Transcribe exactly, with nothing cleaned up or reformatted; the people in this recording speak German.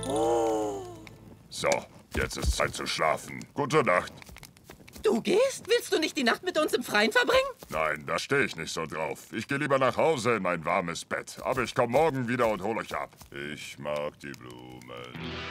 So, jetzt ist Zeit zu schlafen. Gute Nacht. Du gehst? Willst du nicht die Nacht mit uns im Freien verbringen? Nein, da stehe ich nicht so drauf. Ich gehe lieber nach Hause in mein warmes Bett. Aber ich komme morgen wieder und hole euch ab. Ich mag die Blumen.